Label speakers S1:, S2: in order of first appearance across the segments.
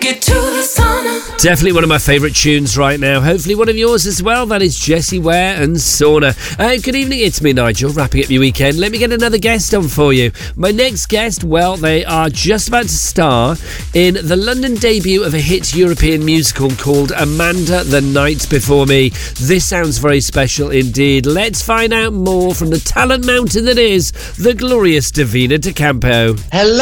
S1: it to the sauna.
S2: Definitely one of my favourite tunes right now. Hopefully one of yours as well. That is Jessie Ware and Sauna. Good evening, it's me, Nigel, wrapping up your weekend. Let me get another guest on for you. My next guest, well, they are just about to star in the London debut of a hit European musical called Amanda the Night Before Me. This sounds very special indeed. Let's find out more from the talent mountain that is the glorious Davina De Campo.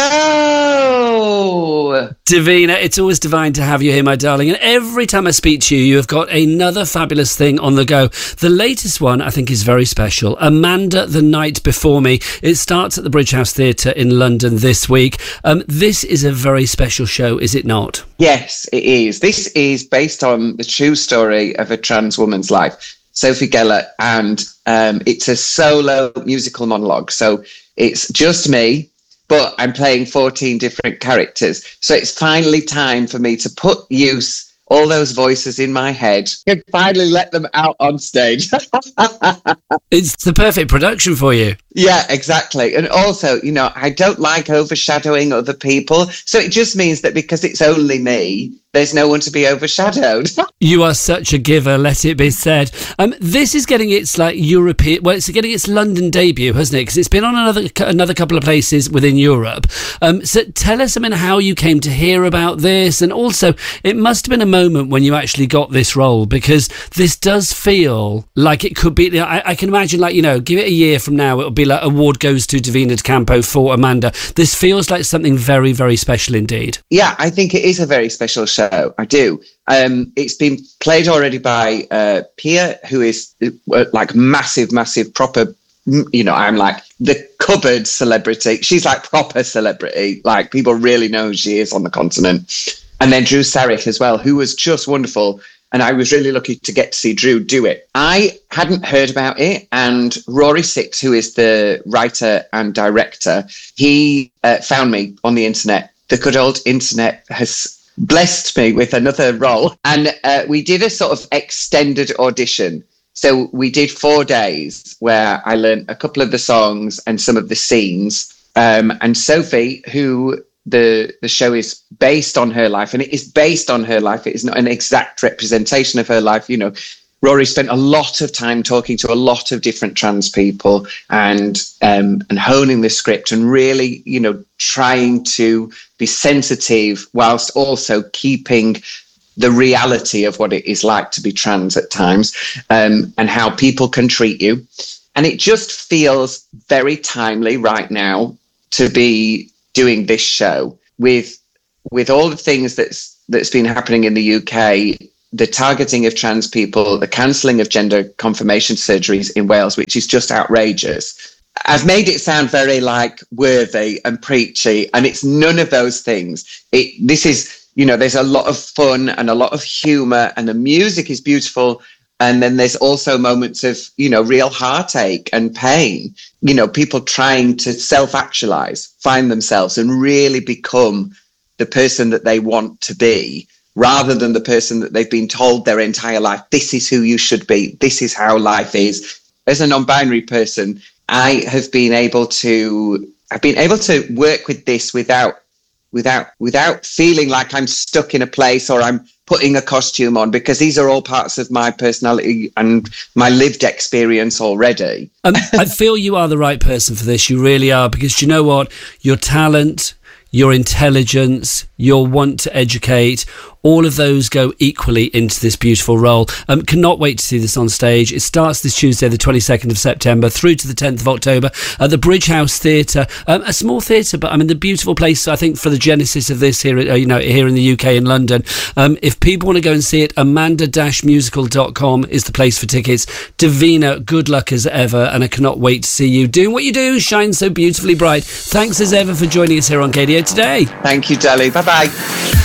S3: Hello!
S2: Davina, it's always divine to have you here, my darling. And every time I speak to you, you have got another fabulous thing on the go. The latest one, I think, is very special. Amanda the Night Before Me. It starts at the Bridge House Theatre in London this week. This is a very special show, is it not?
S3: Yes, it is. This is based on the true story of a trans woman's life, Sophie Geller, and it's a solo musical monologue. So it's just me, but I'm playing 14 different characters. So it's finally time for me to use all those voices in my head and finally let them out on stage.
S2: It's the perfect production for you.
S3: Yeah, exactly. And also, I don't like overshadowing other people. So it just means that because it's only me, there's no one to be overshadowed.
S2: You are such a giver, let it be said. This is getting its European, well, it's getting its London debut, hasn't it? Because it's been on another couple of places within Europe. So tell us, how you came to hear about this, and also it must have been a moment when you actually got this role, because this does feel like it could be. I can imagine, give it a year from now, it'll be like award goes to Davina De Campo for Amanda. This feels like something very, very special indeed.
S3: Yeah, I think it is a very special show. I do. It's been played already by Pia, who is massive, proper. I'm like the cupboard celebrity. She's like proper celebrity. Like people really know who she is on the continent. And then Drew Sarich as well, who was just wonderful. And I was really lucky to get to see Drew do it. I hadn't heard about it. And Rory Six, who is the writer and director, he found me on the internet. The good old internet has blessed me with another role. And we did a sort of extended audition. So we did 4 days where I learned a couple of the songs and some of the scenes. And Sophie, who the show is based on her life, and it is based on her life. It is not an exact representation of her life. Rory spent a lot of time talking to a lot of different trans people and honing the script and really, trying to be sensitive whilst also keeping the reality of what it is like to be trans at times, and how people can treat you. And it just feels very timely right now to be doing this show with all the things that's been happening in the UK, the targeting of trans people, the cancelling of gender confirmation surgeries in Wales, which is just outrageous. I've made it sound very worthy and preachy, and it's none of those things. This is, there's a lot of fun and a lot of humour, and the music is beautiful. And then there's also moments of, real heartache and pain, people trying to self-actualize, find themselves and really become the person that they want to be, rather than the person that they've been told their entire life, this is who you should be, this is how life is. As a non-binary person, I've been able to work with this without feeling like I'm stuck in a place or I'm putting a costume on, because these are all parts of my personality and my lived experience already.
S2: I feel you are the right person for this. You really are, because you know what? Your talent, your intelligence, your want to educate, all of those go equally into this beautiful role. Cannot wait to see this on stage. It starts this Tuesday, the 22nd of September, through to the 10th of October at the Bridge House Theatre. A small theatre, but the beautiful place, I think, for the genesis of this here, here in the UK in London. If people want to go and see it, amanda-musical.com is the place for tickets. Davina, good luck as ever, and I cannot wait to see you doing what you do, shine so beautifully bright. Thanks as ever for joining us here on KDO Today.
S3: Thank you, Dolly. Bye-bye.